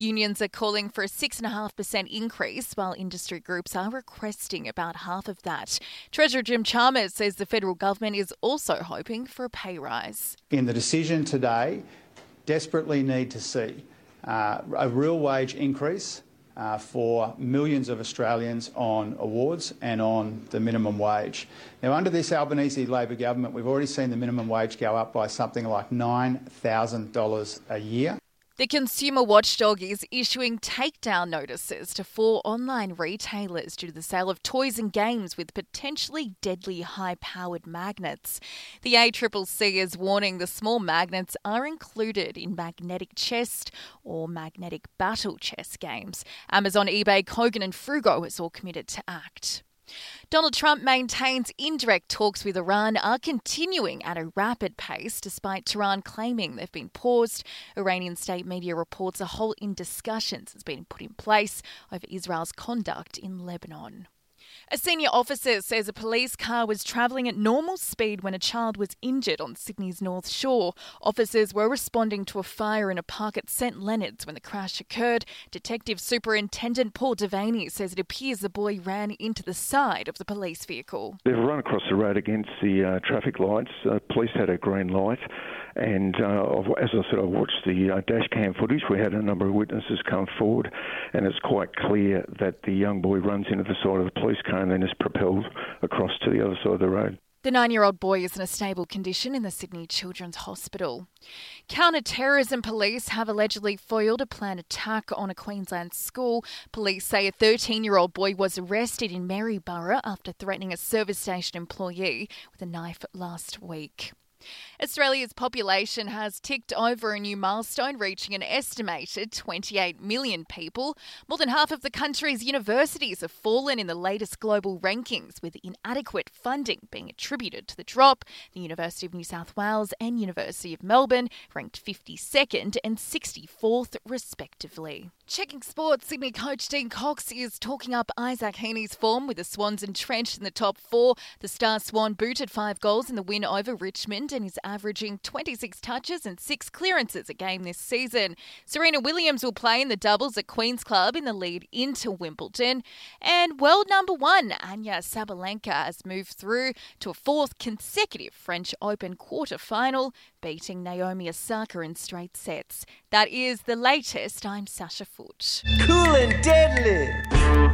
Unions are calling for a 6.5% increase, while industry groups are requesting about half of that. Treasurer Jim Chalmers says the federal government is also hoping for a pay rise. In the decision today, desperately need to see a real wage increase for millions of Australians on awards and on the minimum wage. Now, under this Albanese Labor government, we've already seen the minimum wage go up by something like $9,000 a year. The consumer watchdog is issuing takedown notices to 4 online retailers due to the sale of toys and games with potentially deadly high-powered magnets. The ACCC is warning the small magnets are included in magnetic chess or magnetic battle chess games. Amazon, eBay, Kogan and Frugo has all committed to act. Donald Trump maintains indirect talks with Iran are continuing at a rapid pace, despite Tehran claiming they've been paused. Iranian state media reports a halt in discussions has been put in place over Israel's conduct in Lebanon. A senior officer says a police car was travelling at normal speed when a child was injured on Sydney's North Shore. Officers were responding to a fire in a park at St Leonard's when the crash occurred. Detective Superintendent Paul Devaney says it appears the boy ran into the side of the police vehicle. They've run across the road against the traffic lights. Police had a green light. And as I said, I watched the dash cam footage. We had a number of witnesses come forward, and it's quite clear that the young boy runs into the side of the police car and then is propelled across to the other side of the road. The 9-year-old boy is in a stable condition in the Sydney Children's Hospital. Counter-terrorism police have allegedly foiled a planned attack on a Queensland school. Police say a 13-year-old boy was arrested in Maryborough after threatening a service station employee with a knife last week. Australia's population has ticked over a new milestone, reaching an estimated 28 million people. More than half of the country's universities have fallen in the latest global rankings, with inadequate funding being attributed to the drop. The University of New South Wales and University of Melbourne ranked 52nd and 64th respectively. Checking sports, Sydney coach Dean Cox is talking up Isaac Heaney's form with the Swans entrenched in the top 4. The Star Swan booted 5 goals in the win over Richmond and is averaging 26 touches and 6 clearances a game this season. Serena Williams will play in the doubles at Queen's Club in the lead into Wimbledon. And world number 1, Anya Sabalenka has moved through to a 4th consecutive French Open quarter-final, beating Naomi Osaka in straight sets. That is the latest. I'm Sasha Foote. Cool and deadly.